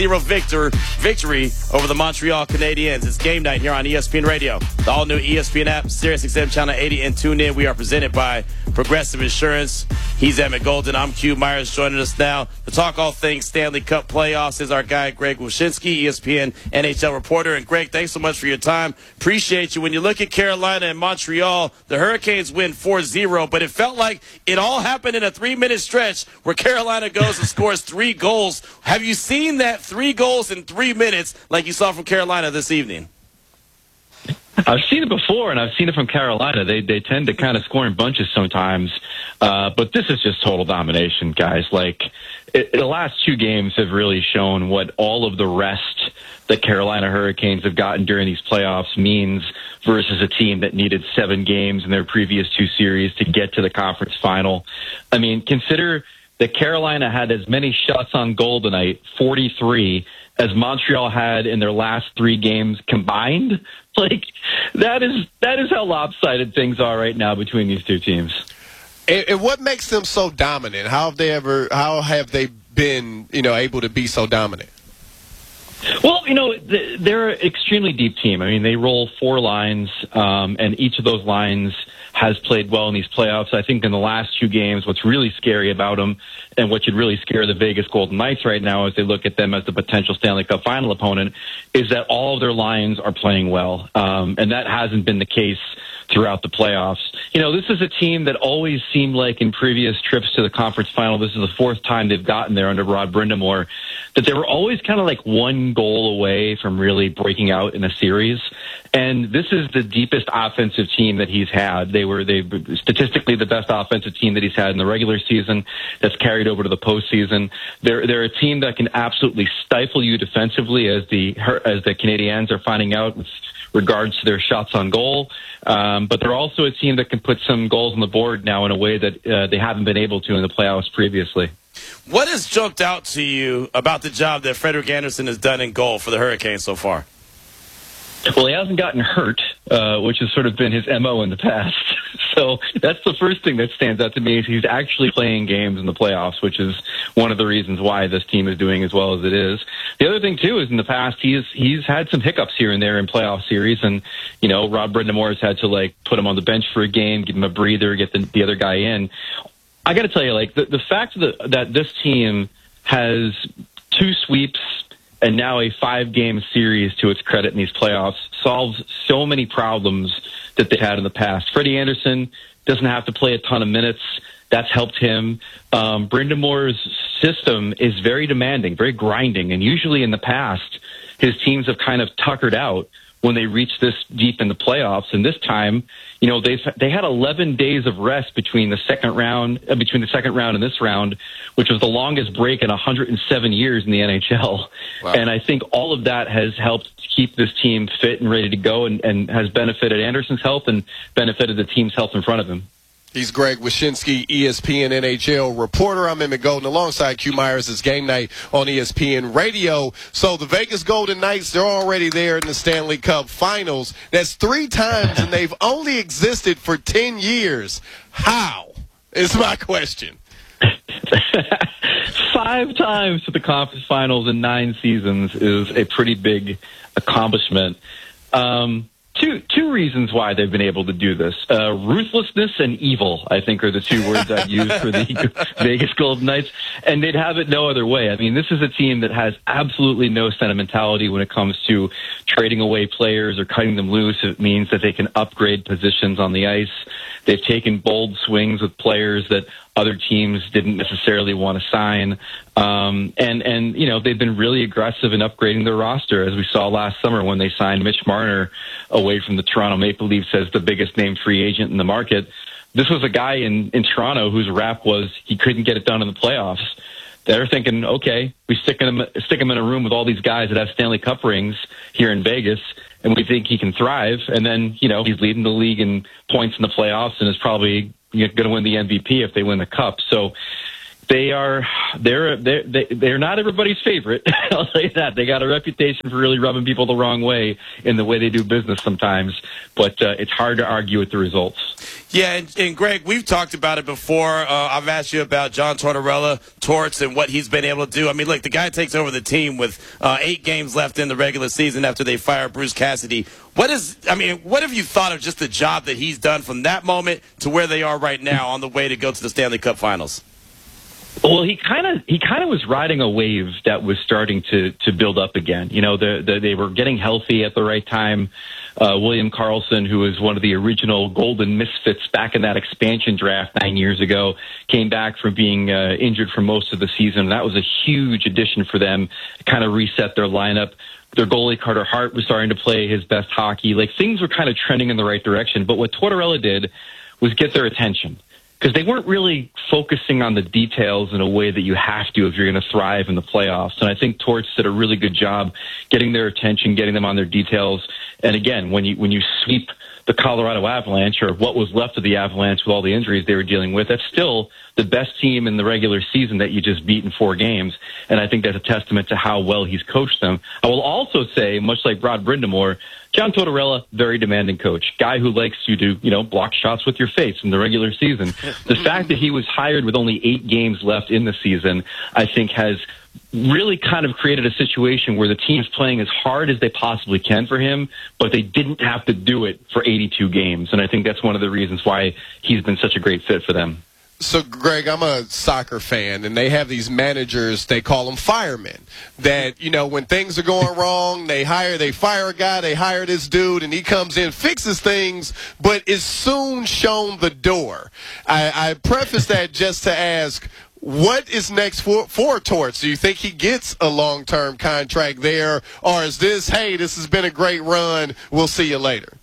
0 victory over the Montreal Canadiens. It's game night here on ESPN Radio. The all-new ESPN app, SiriusXM Channel 80, and tune in. We are presented by Progressive Insurance. He's Emmett Golden. I'm Q Myers joining us now to talk all things Stanley Cup playoffs is our guy, Greg Wyshynski, ESPN NHL reporter. And, Greg, thanks so much for your time. Appreciate you. When you look at Carolina and Montreal, the Hurricanes win 4-0, but it felt like it all happened in a 3-minute stretch where Carolina goes and scores 3 goals. Have you seen that 3 goals in 3 minutes like you saw from Carolina this evening? I've seen it before, and I've seen it from Carolina. They tend to kind of score in bunches sometimes, but this is just total domination, guys. The last 2 games have really shown what all of the rest that Carolina Hurricanes have gotten during these playoffs means versus a team that needed 7 games in their previous 2 series to get to the conference final. I mean, consider that Carolina had as many shots on goal tonight, 43, as Montreal had in their last 3 games combined. That is how lopsided things are right now between these 2 teams. And what makes them so dominant? How have they been, able to be so dominant? Well, they're an extremely deep team. I mean, they roll 4 lines, and each of those lines has played well in these playoffs. I think in the last 2 games, what's really scary about them and what should really scare the Vegas Golden Knights right now as they look at them as the potential Stanley Cup final opponent is that all of their lines are playing well. And that hasn't been the case throughout the playoffs. This is a team that always seemed like in previous trips to the conference final, this is the 4th time they've gotten there under Rod Brind'Amour, that they were always kind of like 1 goal away from really breaking out in a series. And this is the deepest offensive team that he's had. They statistically the best offensive team that he's had in the regular season that's carried over to the postseason. They're a team that can absolutely stifle you defensively as the Canadiens are finding out with regards to their shots on goal. But they're also a team that can put some goals on the board now in a way that they haven't been able to in the playoffs previously. What has jumped out to you about the job that Frederik Andersen has done in goal for the Hurricanes so far? Well, he hasn't gotten hurt, which has sort of been his MO in the past. So that's the first thing that stands out to me is he's actually playing games in the playoffs, which is one of the reasons why this team is doing as well as it is. The other thing, too, is in the past he's had some hiccups here and there in playoff series, and, Rod Brind'Amour has had to, put him on the bench for a game, give him a breather, get the other guy in. I got to tell you, the fact that this team has 2 sweeps and now a 5-game series to its credit in these playoffs solves so many problems that they had in the past. Freddie Andersen doesn't have to play a ton of minutes. That's helped him. Brind'Amour's system is very demanding, very grinding, and usually in the past, his teams have kind of tuckered out when they reach this deep in the playoffs. And this time, they had 11 days of rest between the second round and this round, which was the longest break in 107 years in the NHL. Wow. And I think all of that has helped keep this team fit and ready to go and has benefited Andersen's health and benefited the team's health in front of him. He's Greg Wyshynski, ESPN NHL reporter. I'm Emmett Golden alongside Q Myers. It's game night on ESPN Radio. So the Vegas Golden Knights, they're already there in the Stanley Cup Finals. That's 3 times, and they've only existed for 10 years. How is my question. 5 times to the conference finals in 9 seasons is a pretty big accomplishment. Two reasons why they've been able to do this. Ruthlessness and evil, I think, are the 2 words I'd use for the Vegas Golden Knights, and they'd have it no other way. I mean, this is a team that has absolutely no sentimentality when it comes to trading away players or cutting them loose. It means that they can upgrade positions on the ice. They've taken bold swings with players that other teams didn't necessarily want to sign. And they've been really aggressive in upgrading their roster, as we saw last summer when they signed Mitch Marner away from the Toronto Maple Leafs as the biggest name free agent in the market. This was a guy in Toronto whose rap was he couldn't get it done in the playoffs. They're thinking, okay, we stick him in a room with all these guys that have Stanley Cup rings here in Vegas, and we think he can thrive. And then, he's leading the league in points in the playoffs and is probably going to win the MVP if they win the Cup. So They're not everybody's favorite. I'll say that. They got a reputation for really rubbing people the wrong way in the way they do business sometimes, but it's hard to argue with the results. Yeah, and Greg, we've talked about it before. I've asked you about John Tortorella, Torts, and what he's been able to do. I mean, look, the guy takes over the team with 8 games left in the regular season after they fire Bruce Cassidy. What have you thought of just the job that he's done from that moment to where they are right now on the way to go to the Stanley Cup Finals? Well, he kind of was riding a wave that was starting to build up again. You know, they were getting healthy at the right time. William Karlsson, who was one of the original Golden Misfits back in that expansion draft 9 years ago, came back from being injured for most of the season. That was a huge addition for them. Kind of reset their lineup. Their goalie, Carter Hart, was starting to play his best hockey. Like, things were kind of trending in the right direction. But what Tortorella did was get their attention, because they weren't really focusing on the details in a way that you have to if you're going to thrive in the playoffs. And I think Torts did a really good job getting their attention, getting them on their details. And again, when you sweep the Colorado Avalanche, or what was left of the Avalanche with all the injuries they were dealing with, that's still the best team in the regular season that you just beat in 4 games. And I think that's a testament to how well he's coached them. I will also say, much like Rod Brind'Amour, John Tortorella, very demanding coach, guy who likes you to, block shots with your face in the regular season. The fact that he was hired with only 8 games left in the season, I think has really kind of created a situation where the team's playing as hard as they possibly can for him, but they didn't have to do it for 82 games. And I think that's one of the reasons why he's been such a great fit for them. So, Greg, I'm a soccer fan, and they have these managers, they call them firemen, that, when things are going wrong, they fire a guy, they hire this dude, and he comes in, fixes things, but is soon shown the door. I preface that just to ask, what is next for Torts? Do you think he gets a long-term contract there, or is this, hey, this has been a great run, we'll see you later?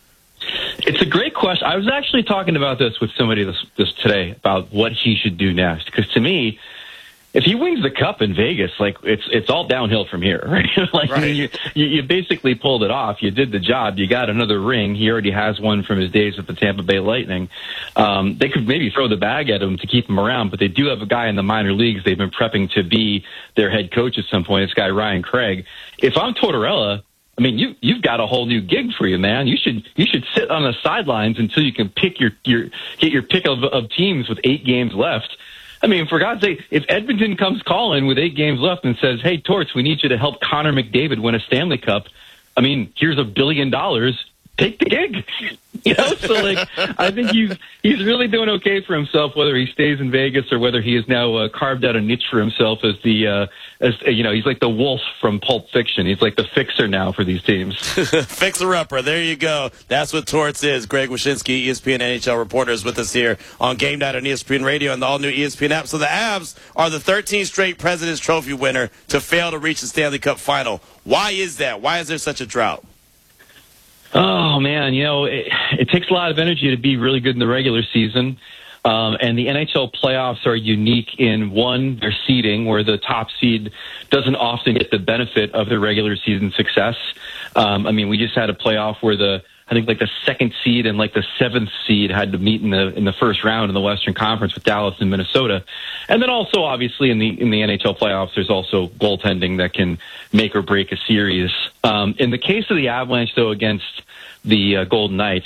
It's a great question. I was actually talking about this with somebody this today about what he should do next. Because to me, if he wins the cup in Vegas, it's all downhill from here, right? Right. I mean, you basically pulled it off. You did the job. You got another ring. He already has one from his days with the Tampa Bay Lightning. They could maybe throw the bag at him to keep him around, but they do have a guy in the minor leagues they've been prepping to be their head coach at some point. This guy Ryan Craig. If I'm Tortorella, I mean, you've got a whole new gig for you, man. You should sit on the sidelines until you can pick get your pick of teams with 8 games left. I mean, for God's sake, if Edmonton comes calling with 8 games left and says, "Hey, Torts, we need you to help Connor McDavid win a Stanley Cup," I mean, here's $1 billion. Take the gig. So I think he's really doing okay for himself, whether he stays in Vegas or whether he has now carved out a niche for himself as he's like the wolf from Pulp Fiction. He's like the fixer now for these teams. Fixer-upper. There you go. That's what Torts is. Greg Wyshynski, ESPN NHL reporter, is with us here on Game Night on ESPN Radio and the all-new ESPN app. So the Avs are the 13th straight President's Trophy winner to fail to reach the Stanley Cup final. Why is that? Why is there such a drought? Oh, man, it takes a lot of energy to be really good in the regular season. And the NHL playoffs are unique in, one, their seeding, where the top seed doesn't often get the benefit of their regular season success. We just had a playoff where the 2nd seed and the 7th seed had to meet in the first round in the Western Conference with Dallas and Minnesota. And then also, obviously, in the NHL playoffs, there's also goaltending that can make or break a series. In the case of the Avalanche, though, against the Golden Knights,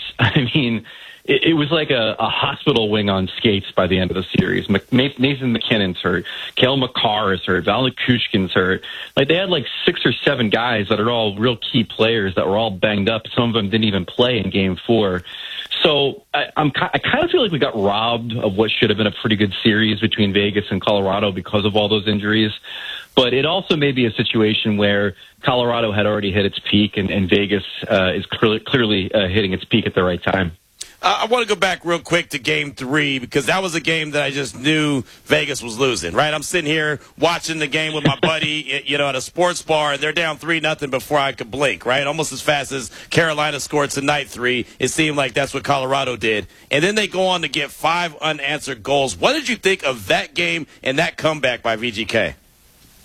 it was like a hospital wing on skates by the end of the series. Nathan McKinnon's hurt. Cale Makar is hurt. Val Nichushkin's hurt. They had 6 or 7 guys that are all real key players that were all banged up. Some of them didn't even play in Game 4. So I kind of feel like we got robbed of what should have been a pretty good series between Vegas and Colorado because of all those injuries. But it also may be a situation where Colorado had already hit its peak and Vegas is clearly hitting its peak at the right time. I want to go back real quick to Game 3 because that was a game that I just knew Vegas was losing, right? I'm sitting here watching the game with my buddy, at a sports bar, and they're down 3-0 before I could blink, right? Almost as fast as Carolina scored tonight 3. It seemed like that's what Colorado did. And then they go on to get 5 unanswered goals. What did you think of that game and that comeback by VGK?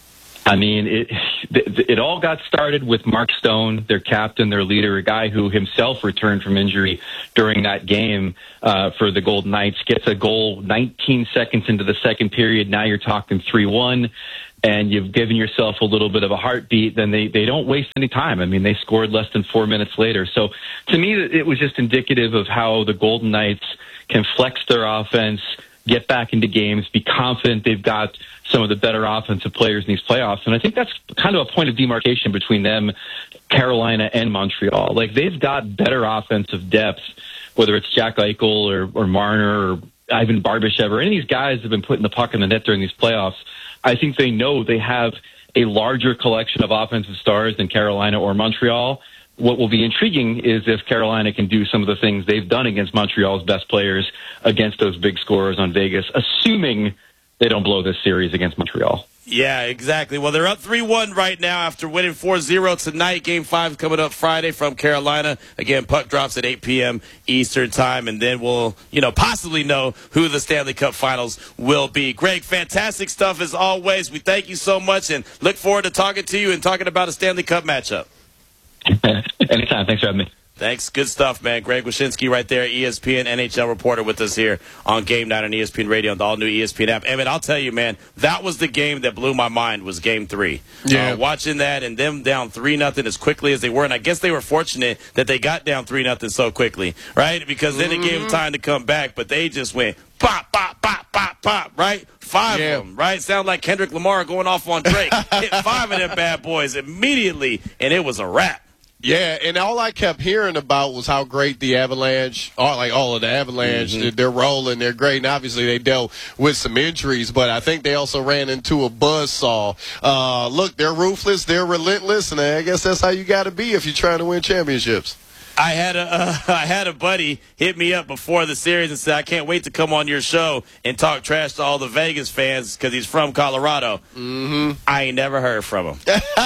I mean, it all got started with Mark Stone, their captain, their leader, a guy who himself returned from injury during that game for the Golden Knights, gets a goal 19 seconds into the second period. Now you're talking 3-1, and you've given yourself a little bit of a heartbeat. Then they don't waste any time. I mean, they scored less than 4 minutes later. So to me, it was just indicative of how the Golden Knights can flex their offense, get back into games, be confident they've got some of the better offensive players in these playoffs. And I think that's kind of a point of demarcation between them, Carolina, and Montreal. Like, they've got better offensive depth, whether it's Jack Eichel or Marner or Ivan Barbashev or any of these guys that have been putting the puck in the net during these playoffs. I think they know they have a larger collection of offensive stars than Carolina or Montreal. What will be intriguing is if Carolina can do some of the things they've done against Montreal's best players against those big scorers on Vegas, assuming they don't blow this series against Montreal. Yeah, exactly. Well, they're up 3-1 right now after winning 4-0 tonight. Game 5 coming up Friday from Carolina. Again, puck drops at 8 p.m. Eastern time, and then we'll, possibly know who the Stanley Cup Finals will be. Greg, fantastic stuff as always. We thank you so much and look forward to talking to you and talking about a Stanley Cup matchup. Anytime. Thanks for having me. Thanks. Good stuff, man. Greg Wyshynski right there, ESPN NHL reporter with us here on Game Night on ESPN Radio and the all-new ESPN app. Emmett, I'll tell you, man, that was the game that blew my mind was Game 3. Yeah. Watching that and them down 3-0 as quickly as they were, and I guess they were fortunate that they got down 3-0 so quickly, right? Because then it gave them time to come back, but they just went pop, pop, pop, pop, pop, right? 5 of them, right? Sound like Kendrick Lamar going off on Drake. Hit 5 of them bad boys immediately, and it was a wrap. Yeah, and all I kept hearing about was how great the Avalanche, all of the Avalanche, they're rolling, they're great, and obviously they dealt with some injuries, but I think they also ran into a buzzsaw. Look, they're ruthless, they're relentless, and I guess that's how you got to be if you're trying to win championships. I had a buddy hit me up before the series and said, I can't wait to come on your show and talk trash to all the Vegas fans because he's from Colorado. I ain't never heard from him.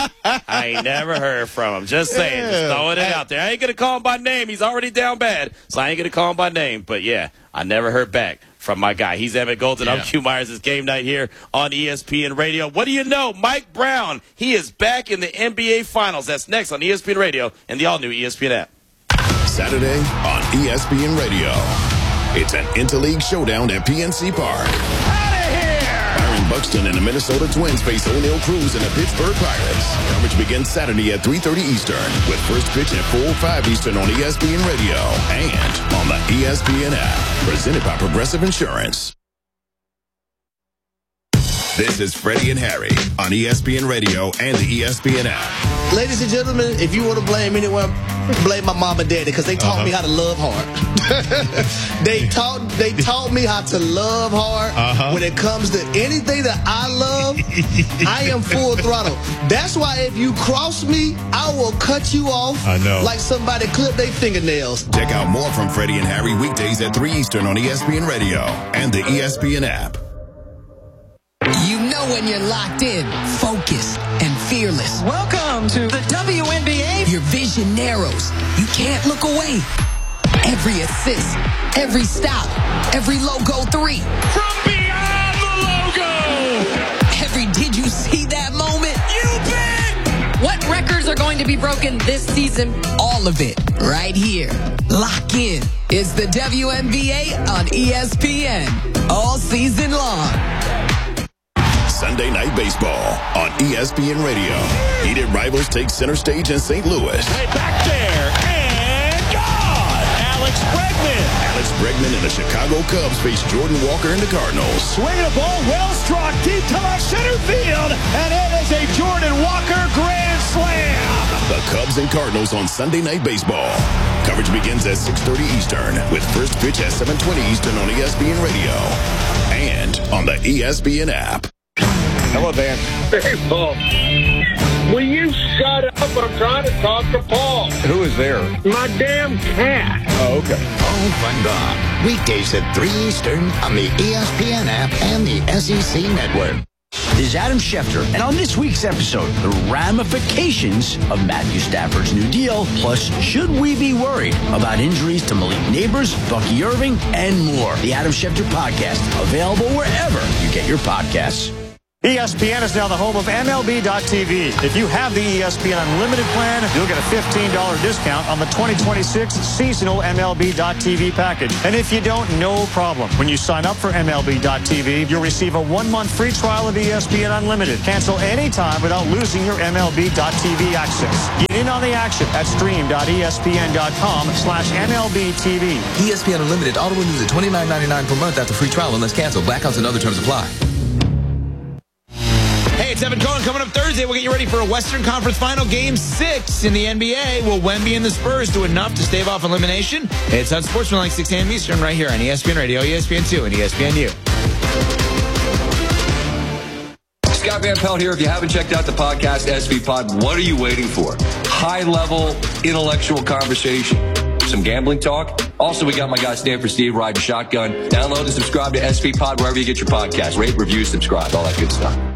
Just saying. Just throwing it out there. I ain't going to call him by name. He's already down bad, so I ain't going to call him by name. But, yeah, I never heard back from my guy. He's Emmett Golden. I'm Q Myers. It's Game Night here on ESPN Radio. What do you know? Mike Brown, he is back in the NBA Finals. That's next on ESPN Radio and the all-new ESPN app. Saturday on ESPN Radio. It's an interleague showdown at PNC Park. Out of here! Byron Buxton and the Minnesota Twins face O'Neal Cruz and the Pittsburgh Pirates. Coverage begins Saturday at 3:30 Eastern with first pitch at 4:05 Eastern on ESPN Radio and on the ESPN app. Presented by Progressive Insurance. This is Freddie and Harry on ESPN Radio and the ESPN app. Ladies and gentlemen, if you want to blame anyone, blame my mom and daddy because they taught me how to love hard. They taught me how to love hard. When it comes to anything that I love, I am full throttle. That's why if you cross me, I will cut you off. I know. Like somebody clipped their fingernails. Check out more from Freddie and Harry weekdays at 3 Eastern on ESPN Radio and the ESPN app. You know when you're locked in, focused, and fearless. Welcome to the WNBA. Your vision narrows. You can't look away. Every assist, every stop, every logo 3. From beyond the logo! Every did you see that moment? You bet! What records are going to be broken this season? All of it, right here. Lock in. It's the WNBA on ESPN. All season long. Sunday Night Baseball on ESPN Radio. Heated rivals take center stage in St. Louis. Way back there, and gone! Alex Bregman and the Chicago Cubs face Jordan Walker and the Cardinals. Swing a ball, well struck, deep to left center field, and it is a Jordan Walker grand slam! The Cubs and Cardinals on Sunday Night Baseball. Coverage begins at 6:30 Eastern with first pitch at 7:20 Eastern on ESPN Radio and on the ESPN app. Hello, Dan. Hey, Paul. Will you shut up? I'm trying to talk to Paul. Who is there? My damn cat. Oh, okay. Paul Van Bob. Weekdays at 3 Eastern on the ESPN app and the SEC network. This is Adam Schefter, and on this week's episode, the ramifications of Matthew Stafford's new deal, plus should we be worried about injuries to Malik Neighbors, Bucky Irving, and more. The Adam Schefter Podcast, available wherever you get your podcasts. ESPN is now the home of MLB.tv. If you have the ESPN Unlimited plan, you'll get a $15 discount on the 2026 seasonal MLB.tv package. And if you don't, no problem. When you sign up for MLB.tv, you'll receive a 1-month free trial of ESPN Unlimited. Cancel anytime without losing your MLB.tv access. Get in on the action at stream.espn.com/MLBTV. ESPN Unlimited auto renews at $29.99 per month after free trial unless canceled. Blackouts and other terms apply. Hey, it's Evan Cohen. Coming up Thursday, we'll get you ready for a Western Conference Final Game 6 in the NBA. Will Wemby and the Spurs do enough to stave off elimination? It's on Sportsmanlike 6 a.m. Eastern right here on ESPN Radio, ESPN2, and ESPNU. Scott Van Pelt here. If you haven't checked out the podcast, SV Pod, what are you waiting for? High-level, intellectual conversation. Some gambling talk. Also, we got my guy Stanford Steve riding shotgun. Download and subscribe to SV Pod wherever you get your podcast. Rate, review, subscribe, all that good stuff.